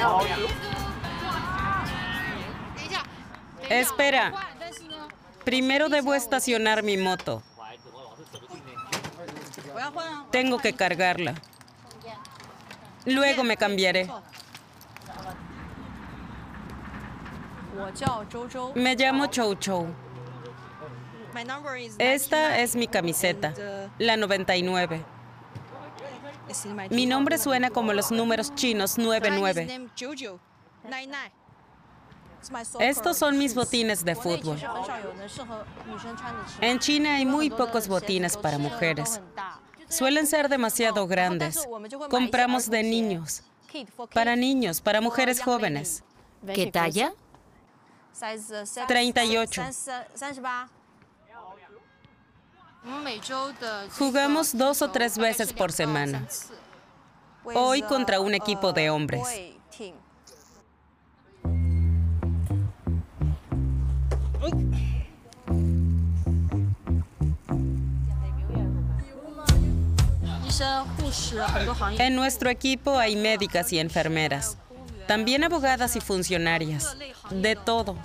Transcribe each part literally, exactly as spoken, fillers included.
Espera. Primero debo estacionar mi moto. Tengo que cargarla. Luego me cambiaré. Me llamo Chou Chou. Esta es mi camiseta, la noventa y nueve. Mi nombre suena como los números chinos nueve nueve. Estos son mis botines de fútbol. En China hay muy pocos botines para mujeres. Suelen ser demasiado grandes. Compramos de niños. Para niños, para mujeres jóvenes. ¿Qué talla? treinta y ocho. Jugamos dos o tres veces por semana. Hoy contra un equipo de hombres. En nuestro equipo hay médicas y enfermeras, también abogadas y funcionarias, de todo.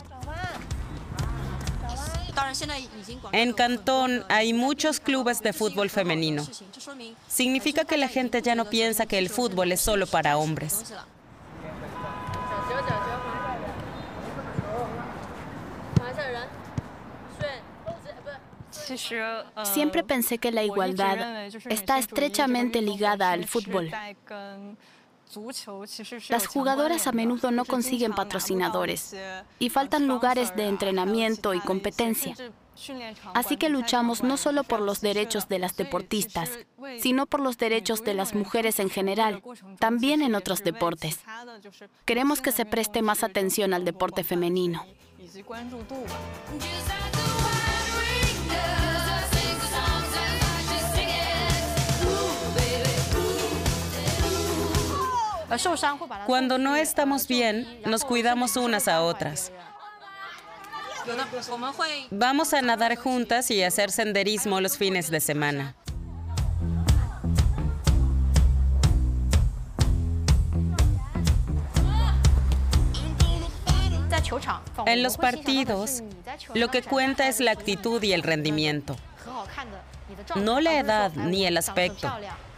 En Cantón hay muchos clubes de fútbol femenino. Significa que la gente ya no piensa que el fútbol es solo para hombres. Siempre pensé que la igualdad está estrechamente ligada al fútbol. Las jugadoras a menudo no consiguen patrocinadores y faltan lugares de entrenamiento y competencia. Así que luchamos no solo por los derechos de las deportistas, sino por los derechos de las mujeres en general, también en otros deportes. Queremos que se preste más atención al deporte femenino. Cuando no estamos bien, nos cuidamos unas a otras. Vamos a nadar juntas y hacer senderismo los fines de semana. En los partidos, lo que cuenta es la actitud y el rendimiento, no la edad ni el aspecto.